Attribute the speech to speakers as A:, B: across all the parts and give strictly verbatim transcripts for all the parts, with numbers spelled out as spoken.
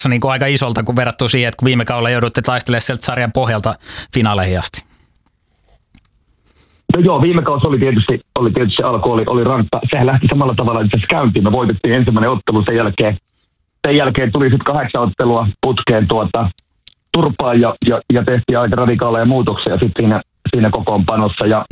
A: niin kuin aika isolta, kun verrattu siihen, että kun viime kaudella joudutte taistelemaan sieltä sarjan pohjalta finaaleihin asti.
B: No joo, viime kausi oli tietysti, oli tietysti alku oli, oli rankka. Sehän lähti samalla tavalla itse asiassa käyntiin. Me voitettiin ensimmäinen ottelu, sen jälkeen, sen jälkeen tuli sitten kahdeksan ottelua putkeen tuota, turpaan ja, ja, ja tehtiin aika radikaaleja muutoksia sitten siinä, siinä kokoonpanossa. Ja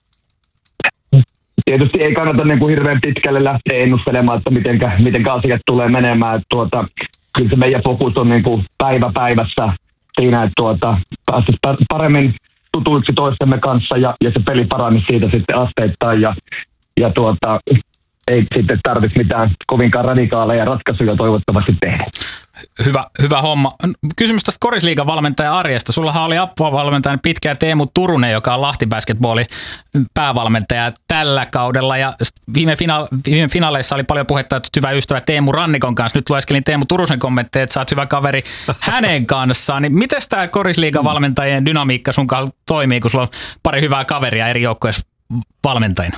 B: tietysti ei kannata niin kuin hirveän pitkälle lähteä ennustelemaan, että mitenkä, mitenkä asiat tulee menemään. Että tuota, kyllä se meidän fokus on niin kuin päivä päivässä siinä, että tuota, päästäisiin paremmin tutuiksi toistemme kanssa ja, ja se peli parani siitä sitten asteittain ja, ja tuota, ei sitten tarvitse mitään kovinkaan radikaaleja ratkaisuja toivottavasti tehdä.
A: Hyvä, hyvä homma. Kysymys tästä Korisliigan valmentaja Arjesta. Sullahan oli appuvalmentajana pitkään Teemu Turunen, joka on Lahti Basketballin päävalmentaja tällä kaudella. Ja viime, fina- viime finaaleissa oli paljon puhetta, että hyvä ystävä Teemu Rannikon kanssa. Nyt lueskelin Teemu Turusen kommentteja, että sä oot hyvä kaveri hänen kanssaan. Niin miten tämä Korisliigan valmentajien dynamiikka sun kanssa toimii, kun sulla on pari hyvää kaveria eri joukkueissa valmentajina?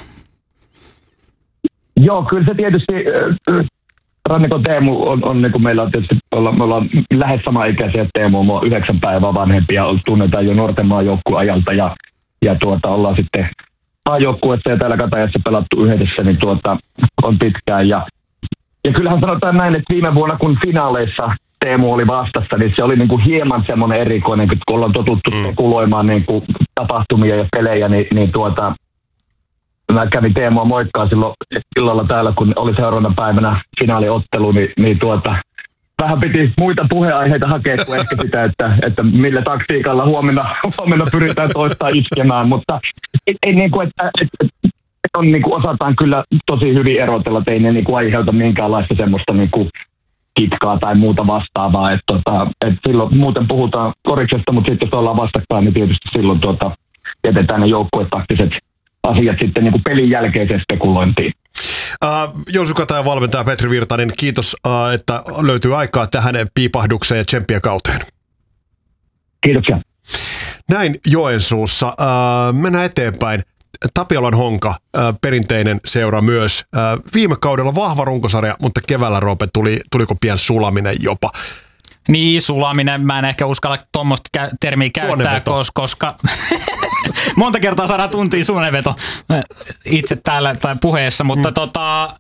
B: Joo, kyllä se tietysti... Rannikon Teemu on, on niin kuin meillä on tietysti, olla, me ollaan lähes samaikäisiä. Teemu on yhdeksän päivää vanhempi ja tunnetaan jo nuorten maajoukkueajalta ja, ja tuota, ollaan sitten maajoukkueessa ja täällä Katajassa pelattu yhdessä, niin tuota, on pitkään. Ja, ja kyllähän sanotaan näin, että viime vuonna kun finaaleissa Teemu oli vastassa, niin se oli niin kuin hieman semmoinen erikoinen, kun ollaan totuttu spekuloimaan niin kuin tapahtumia ja pelejä, niin, niin tuota, mä kävin Teemua moikkaa silloin illalla täällä, kun oli seuraavana päivänä finaaliottelu, niin, niin tuota, vähän piti muita puheenaiheita hakea kuin ehkä sitä, että, että millä taktiikalla huomenna, huomenna pyritään toista iskemään, mutta ei, ei niin kuin, että, että on, niin kuin osataan kyllä tosi hyvin erotella, että ei ne niin kuin aiheuta minkäänlaista semmoista niin kuin kitkaa tai muuta vastaavaa, että, että, että silloin muuten puhutaan koriksesta, mutta sitten jos ollaan vastakkain, niin tietysti silloin tuota, jätetään ne joukkuetaktiset asiat sitten niin kuin pelin jälkeiseen spekulointiin.
C: Uh, Joensuun Katajan valmentaja Petri Virtanen, kiitos, uh, että löytyy aikaa tähän piipahdukseen ja tsemppiä kauteen.
B: Kiitoksia.
C: Näin Joensuussa. Uh, mennään eteenpäin. Tapiolan Honka, uh, perinteinen seura myös. Uh, viime kaudella vahva runkosarja, mutta keväällä Roope tuli, tuliko pian sulaminen jopa.
A: Niin, sulaminen. Mä en ehkä uskalla tuommoista kä- termiä käyttää, koska, koska monta kertaa saadaan tuntia suonenveto itse täällä tai puheessa, mutta mm. tota,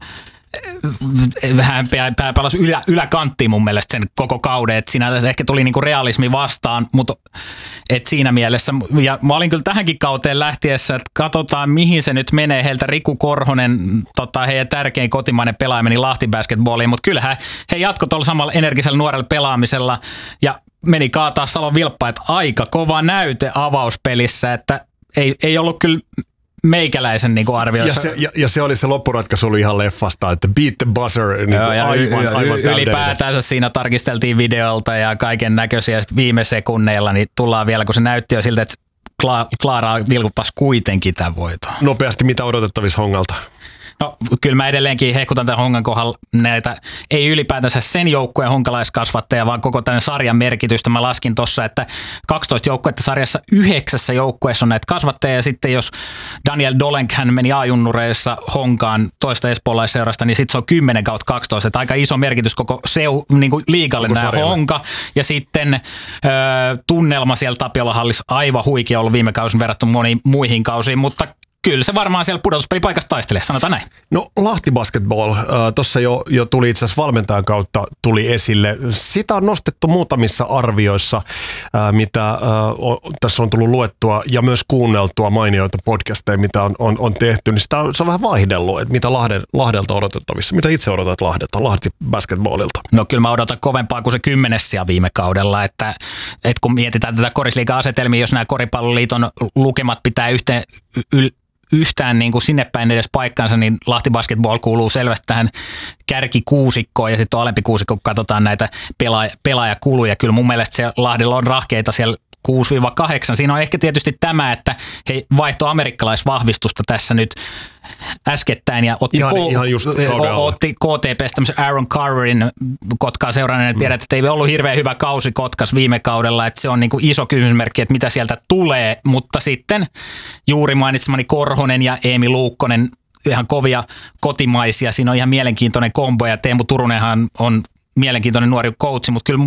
A: vähän pääpalasi ylä, yläkanttiin mun mielestä sen koko kauden, että siinä ehkä tuli niinku realismi vastaan, mutta et siinä mielessä, ja mä olin kyllä tähänkin kauteen lähtiessä, että katsotaan mihin se nyt menee, heiltä Riku Korhonen, tota, heidän tärkein kotimainen pelaaja meni Lahti Basketballiin, mutta kyllähän he jatkoi tuolla samalla energisellä nuorella pelaamisella, ja meni kaataa Salon Vilppa, että aika kova näyte avauspelissä, että ei, ei ollut kyllä meikäläisen niin arvioissa.
C: Ja se, ja, ja se oli se loppuratkaisu oli ihan leffasta, että beat the buzzer, niin Joo, aivan, y- y- aivan y-
A: ylipäätänsä siinä tarkisteltiin videolta ja kaiken näköisiä, ja sitten viime sekunneilla niin tullaan vielä, kun se näytti jo siltä, että Kla- Klaaraa vilkupas kuitenkin tämän voiton.
C: Nopeasti, mitä odotettavissa Hongalta?
A: No kyllä mä edelleenkin hehkutan tämän Hongan kohdalla näitä, ei ylipäätänsä sen joukkueen honkalaiskasvattaja, vaan koko tämän sarjan merkitystä. Mä laskin tuossa, että kaksitoista joukkuetta sarjassa yhdeksässä joukkueessa on näitä kasvattajia, ja sitten jos Daniel Dolenk, hän meni A-junnureissa Honkaan toista espoolaisseurasta, niin sitten se on kymmenen kautta kaksitoista, että aika iso merkitys koko seu, niin kuin liigalle nämä Honka, ja sitten ö, tunnelma siellä Tapiola-hallissa aivan huikea ollut viime kausin verrattuna moniin muihin kausiin, mutta kyllä se varmaan siellä pudotuspelipaikassa taistelee, sanotaan näin.
C: No Lahti Basketball, äh, tuossa jo, jo tuli itse asiassa valmentajan kautta tuli esille. Sitä on nostettu muutamissa arvioissa, äh, mitä äh, on, tässä on tullut luettua ja myös kuunneltua mainioita podcasteja, mitä on, on, on tehty. Niin sitä on, se on vähän vaihdellut, että mitä Lahden, Lahdelta odotettavissa. Mitä itse odotat Lahdelta, Lahti Basketballilta?
A: No kyllä mä odotan kovempaa kuin se kymmenes sija viime kaudella, että, että kun mietitään tätä Korisliigan asetelmia, jos nämä Koripalloliiton lukemat pitää yhteen yl, yhtään niin kuin sinne päin edes paikkansa, niin Lahti Basketball kuuluu selvästi tähän kärkikuusikkoon ja sitten on alempi kuusikko, kun katsotaan näitä pelaaja, pelaajakuluja. Kyllä mun mielestä se Lahdella on rahkeita siellä kuusi kahdeksan. Siinä on ehkä tietysti tämä, että he vaihtoi amerikkalaisvahvistusta tässä nyt äskettäin ja otti,
C: ihan,
A: K-
C: ihan just
A: otti K T P:stä tämmöisen Aaron Carverin Kotkaa seuranneen. Tiedät, että ei ollut hirveän hyvä kausi Kotkas viime kaudella, että se on niin kuin iso kysymysmerkki, että mitä sieltä tulee, mutta sitten juuri mainitsemani Korhonen ja Eemi Luukkonen, ihan kovia kotimaisia, siinä on ihan mielenkiintoinen kombo ja Teemu Turunenhan on mielenkiintoinen nuori coachi, mutta kyllä